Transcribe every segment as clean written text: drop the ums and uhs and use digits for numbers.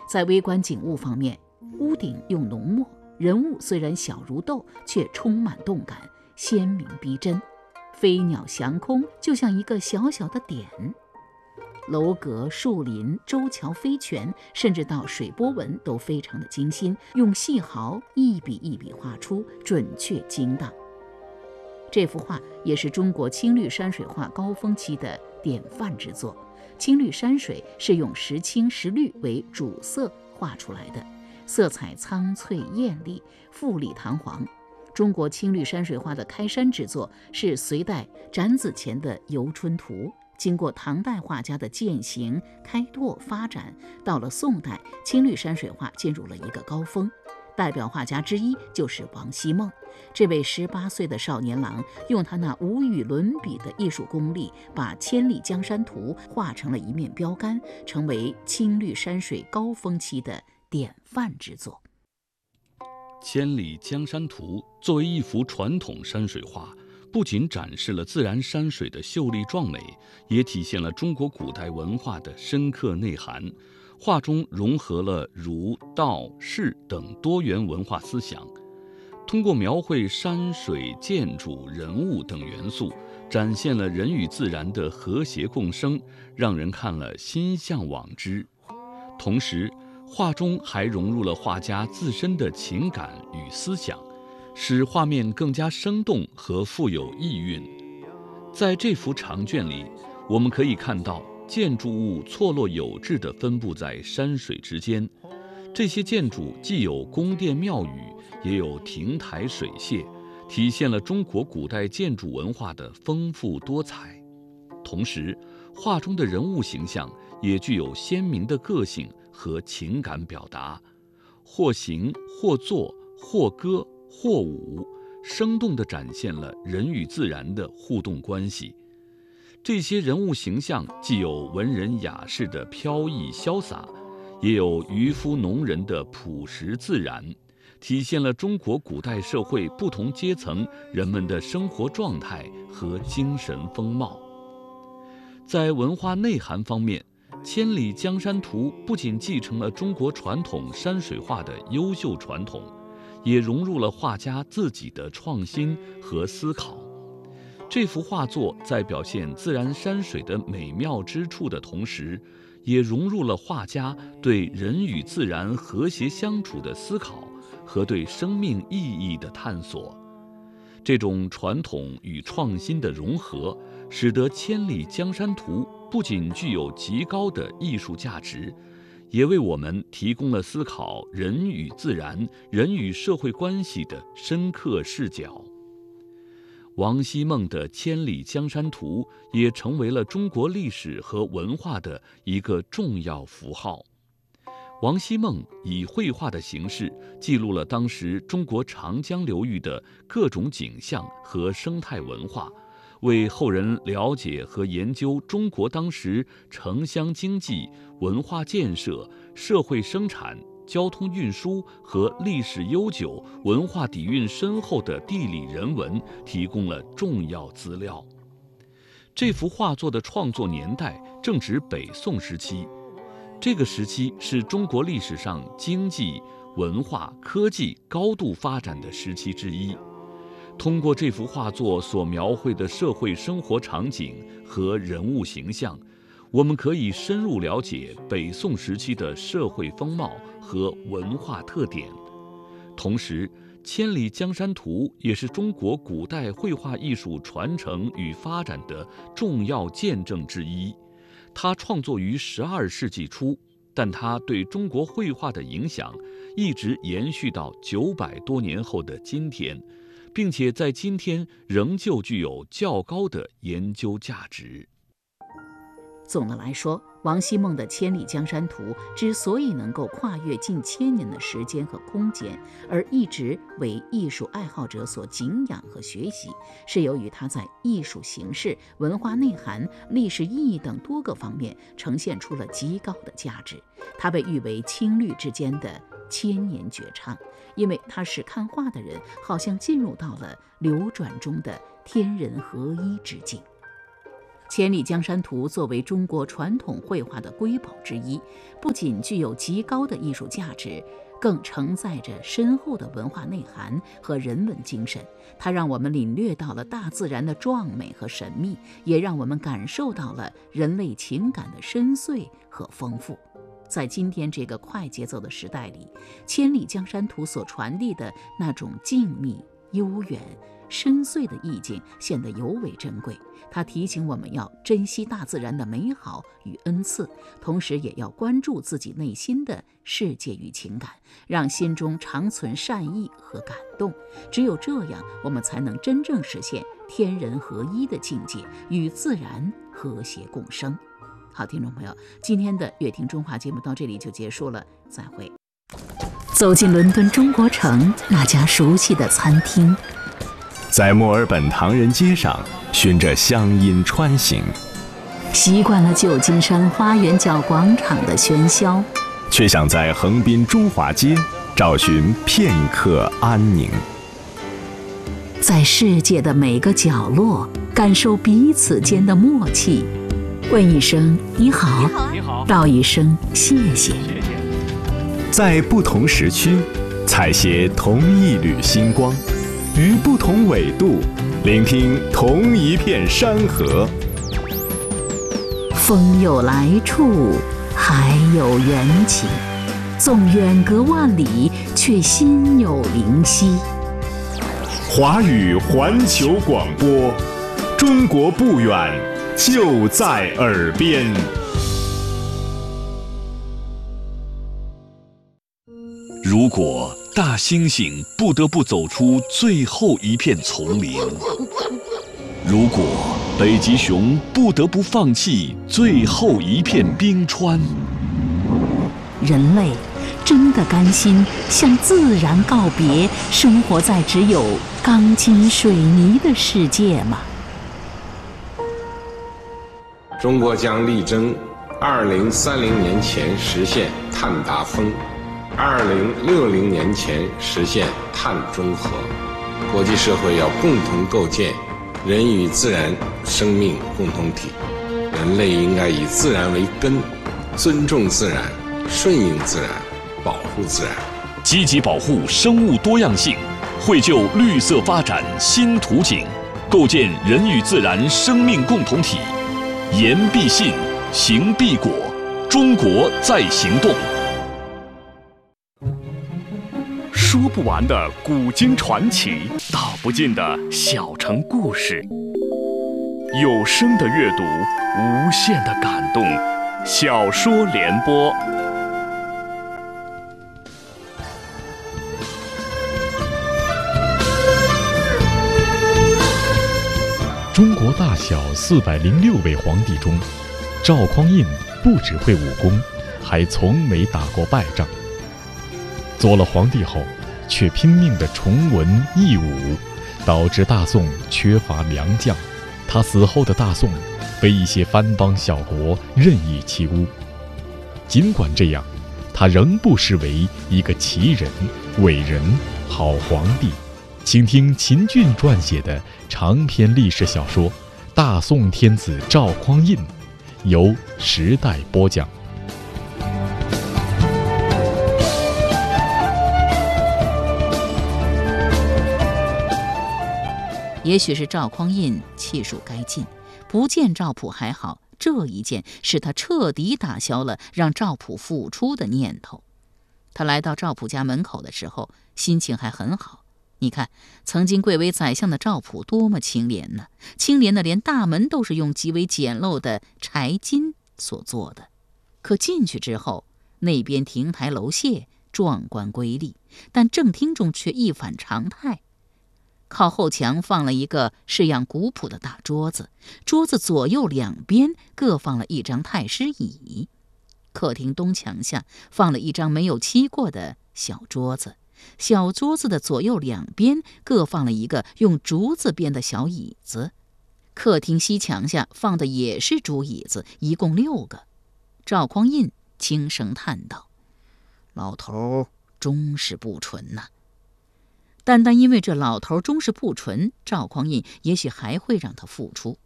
在微观景物方面，屋顶用浓墨，人物虽然小如豆，却充满动感，鲜明逼真。飞鸟翔空，就像一个小小的点。楼阁、树林、舟桥、飞泉，甚至到水波纹都非常的精心，用细毫一笔一笔画出，准确精当。这幅画也是中国青绿山水画高峰期的典范之作。青绿山水是用石青、石绿为主色画出来的，色彩苍翠艳丽，富丽堂皇。中国青绿山水画的开山之作是隋代展子虔的《游春图》，经过唐代画家的践行、开拓、发展，到了宋代，青绿山水画进入了一个高峰。代表画家之一就是王希孟，这位18岁的少年郎，用他那无与伦比的艺术功力，把《千里江山图》画成了一面标杆，成为青绿山水高峰期的典范之作。 《千里江山图》作为一幅传统山水画，不仅展示了自然山水的秀丽壮美，也体现了中国古代文化的深刻内涵。画中融合了儒、道、释等多元文化思想，通过描绘山水、建筑、人物等元素，展现了人与自然的和谐共生，让人看了心向往之。同时，画中还融入了画家自身的情感与思想，使画面更加生动和富有意蕴。在这幅长卷里，我们可以看到建筑物错落有致地分布在山水之间，这些建筑既有宫殿庙宇，也有亭台水榭，体现了中国古代建筑文化的丰富多彩。同时，画中的人物形象也具有鲜明的个性和情感表达，或行或坐或歌或舞，生动地展现了人与自然的互动关系。这些人物形象既有文人雅士的飘逸潇洒，也有渔夫农人的朴实自然，体现了中国古代社会不同阶层人们的生活状态和精神风貌。在文化内涵方面，《千里江山图》不仅继承了中国传统山水画的优秀传统，也融入了画家自己的创新和思考。这幅画作在表现自然山水的美妙之处的同时，也融入了画家对人与自然和谐相处的思考和对生命意义的探索。这种传统与创新的融合，使得《千里江山图》不仅具有极高的艺术价值，也为我们提供了思考人与自然、人与社会关系的深刻视角。王希孟的《千里江山图》也成为了中国历史和文化的一个重要符号。王希孟以绘画的形式记录了当时中国长江流域的各种景象和生态文化，为后人了解和研究中国当时城乡经济、文化建设、社会生产、交通运输和历史悠久、文化底蕴深厚的地理人文提供了重要资料。这幅画作的创作年代正值北宋时期，这个时期是中国历史上经济、文化、科技高度发展的时期之一。通过这幅画作所描绘的社会生活场景和人物形象，我们可以深入了解北宋时期的社会风貌和文化特点。同时，《千里江山图》也是中国古代绘画艺术传承与发展的重要见证之一。它创作于12世纪初，但它对中国绘画的影响一直延续到900多年后的今天，并且在今天仍旧具有较高的研究价值。 总的来说，王希孟的《千里江山图》之所以能够跨越近1000年的时间和空间，而一直为艺术爱好者所敬仰和学习，是由于它在艺术形式、文化内涵、历史意义等多个方面呈现出了极高的价值。它被誉为青绿之间的千年绝唱，因为它使看画的人好像进入到了流转中的天人合一之境。 千里江山图作为中国传统绘画的瑰宝之一，不仅具有极高的艺术价值，更承载着深厚的文化内涵和人文精神。它让我们领略到了大自然的壮美和神秘，也让我们感受到了人类情感的深邃和丰富。在今天这个快节奏的时代里，千里江山图所传递的那种静谧、悠远、深邃的意境显得尤为珍贵。它提醒我们要珍惜大自然的美好与恩赐，同时也要关注自己内心的世界与情感，让心中常存善意和感动。只有这样，我们才能真正实现天人合一的境界，与自然和谐共生。好，听众朋友，今天的乐听中华节目到这里就结束了，再会。走进伦敦中国城那家熟悉的餐厅， 在墨尔本唐人街上循着乡音穿行， 习惯了旧金山花园角广场的喧嚣， 却想在横滨中华街找寻片刻安宁。 在世界的每个角落感受彼此间的默契，问一声你好，道一声谢谢。 在不同时区采撷同一缕星光，于不同纬度聆听同一片山河。 风有来处，海有缘起，纵远隔万里，却心有灵犀。 华语环球广播，中国不远，就在耳边。 如果大猩猩不得不走出最后一片丛林，如果北极熊不得不放弃最后一片冰川， 人类真的甘心向自然告别，生活在只有钢筋水泥的世界吗？ 中国将力争2030年前实现碳达峰，2060年前实现碳中和。国际社会要共同构建人与自然生命共同体，人类应该以自然为根，尊重自然，顺应自然，保护自然， 积极保护生物多样性，绘就绿色发展新图景，构建人与自然生命共同体。言必信，行必果，中国在行动。说不完的古今传奇，道不尽的小城故事，有声的阅读，无限的感动。小说联播。 中国大小406位皇帝中，赵匡胤不只会武功，还从没打过败仗。做了皇帝后，却拼命地崇文抑武，导致大宋缺乏良将。他死后的大宋被一些藩邦小国任意欺侮。尽管这样，他仍不失为一个奇人、伟人、好皇帝。请听秦俊撰写的长篇历史小说《大宋天子赵匡胤》，由时代播讲。 也许是赵匡胤气数该尽，不见赵普还好，这一件使他彻底打消了让赵普复出的念头。他来到赵普家门口的时候，心情还很好。你看，曾经贵为宰相的赵普多么清廉呢，清廉的连大门都是用极为简陋的柴金所做的。可进去之后，那边亭台楼榭壮观瑰丽，但正厅中却一反常态。靠后墙放了一个式样古朴的大桌子，桌子左右两边各放了一张太师椅。客厅东墙下放了一张没有漆过的小桌子，小桌子的左右两边各放了一个用竹子编的小椅子。客厅西墙下放的也是竹椅子，一共6个。赵匡胤轻声叹道：“老头终是不纯呐。”单单因为这老头终是不纯，赵匡胤也许还会让他复出。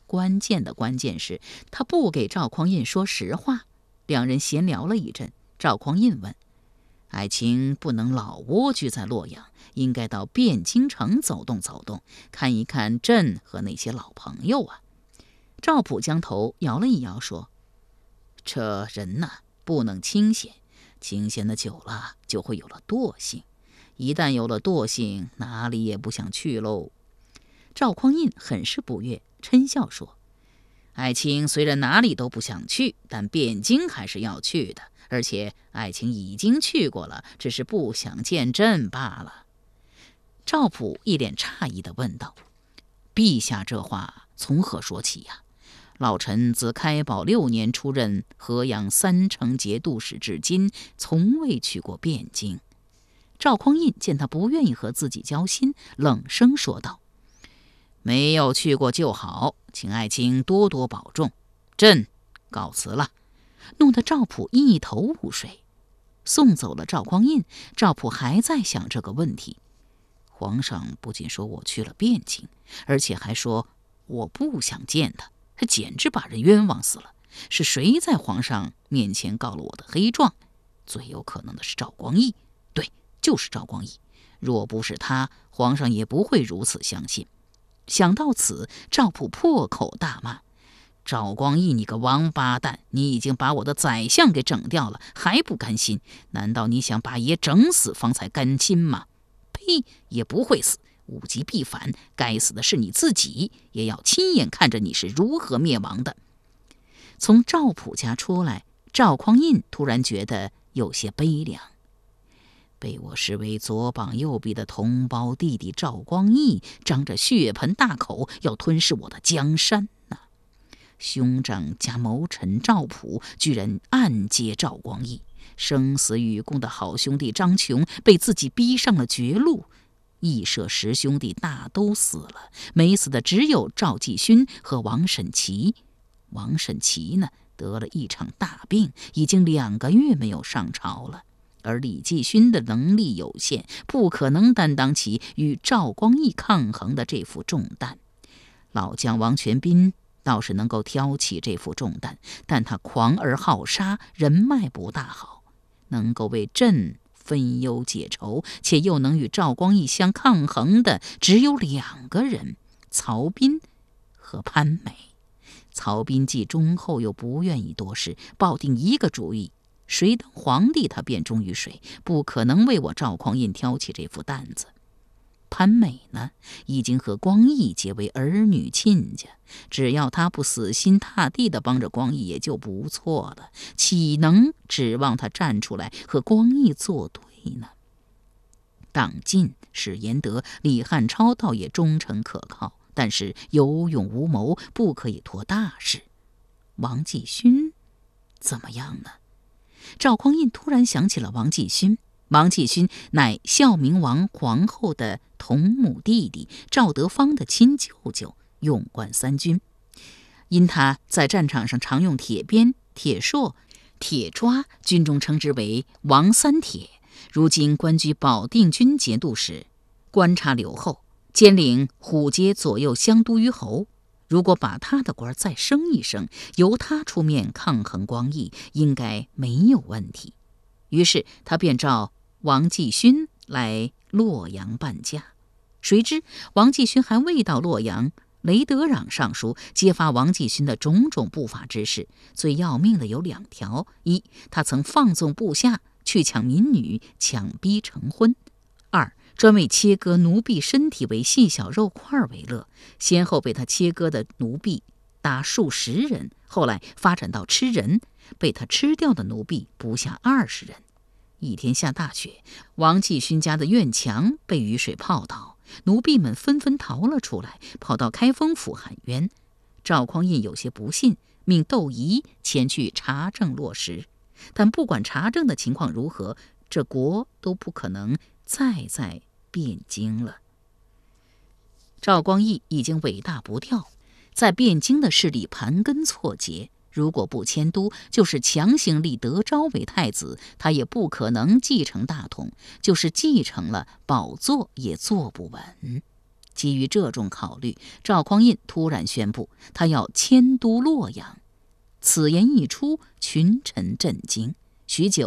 关键的关键是，他不给赵匡胤说实话。两人闲聊了一阵，赵匡胤问：“爱卿不能老蜗居在洛阳，应该到汴京城走动走动，看一看朕和那些老朋友啊。”赵普将头摇了一摇，说：“这人呐，不能清闲，清闲的久了就会有了惰性，一旦有了惰性，哪里也不想去喽。”赵匡胤很是不悦，嗔笑说：“爱卿虽然哪里都不想去，但汴京还是要去的，而且爱卿已经去过了，只是不想见朕罢了。”赵普一脸诧异地问道：“陛下这话从何说起呀？老臣自开宝6年出任河阳3城节度使至今，从未去过汴京。”赵匡胤见他不愿意和自己交心，冷声说道：“没有去过就好，请爱卿多多保重，朕告辞了。”弄得赵普一头雾水。送走了赵匡胤，赵普还在想这个问题。皇上不仅说我去了汴京，而且还说我不想见他，他简直把人冤枉死了。是谁在皇上面前告了我的黑状？最有可能的是赵光义，对，就是赵光义。若不是他，皇上也不会如此相信。想到此，赵普破口大骂：“赵光义，你个王八蛋！你已经把我的宰相给整掉了，还不甘心？难道你想把爷整死方才甘心吗？呸！也不会死，物极必反，该死的是你自己，也要亲眼看着你是如何灭亡的。”从赵普家出来，赵匡胤突然觉得有些悲凉。被我视为左膀右臂的同胞弟弟赵光义，张着血盆大口要吞噬我的江山呢。兄长加谋臣赵普居然暗接赵光义，生死与共的好兄弟张琼被自己逼上了绝路。义社10兄弟大都死了，没死的只有赵继勋和王审琦。王审琦呢，得了一场大病，已经2个月没有上朝了。而李继勋的能力有限，不可能担当起与赵光义抗衡的这副重担。老将王全斌倒是能够挑起这副重担，但他狂而好杀，人脉不大好，能够为朕分忧解愁，且又能与赵光义相抗衡的只有2个人，曹彬和潘美。曹彬既忠厚又不愿意多事，抱定一个主意：谁当皇帝他便忠于谁，不可能为我赵匡胤挑起这副担子。潘美呢，已经和光义结为儿女亲家，只要他不死心塌地地帮着光义也就不错了，岂能指望他站出来和光义作对呢？党进、史延德、李汉超倒也忠诚可靠，但是有勇无谋，不可以托大事。王继勋怎么样呢？赵匡胤突然想起了王继勋。王继勋乃孝明王皇后的同母弟弟，赵德芳的亲舅舅，勇冠3军。因他在战场上常用铁鞭、铁槊、铁抓，军中称之为王三铁。如今官居保定军节度使，官差留后，兼领虎阶左右相都虞侯。如果把他的官再升一升，由他出面抗衡光义，应该没有问题。于是他便召王继勋来洛阳办家。谁知王继勋还未到洛阳，雷德壤上书揭发王继勋的种种不法之事，最要命的有2条：一，他曾放纵部下去抢民女，强逼成婚；二，专为切割奴婢身体为细小肉块为乐，先后被他切割的奴婢达数10人，后来发展到吃人，被他吃掉的奴婢不下20人。一天下大雪，王继勋家的院墙被雨水泡倒，奴婢们纷纷逃了出来，跑到开封府喊冤。赵匡胤有些不信，命窦仪前去查证落实。但不管查证的情况如何，这国都不可能再在汴京了。赵光义已经尾大不掉，在汴京的势力盘根错节，如果不迁都，就是强行立德昭为太子，他也不可能继承大统，就是继承了宝座也坐不稳。 基于这种考虑，赵匡胤突然宣布他要迁都洛阳。此言一出，群臣震惊。许久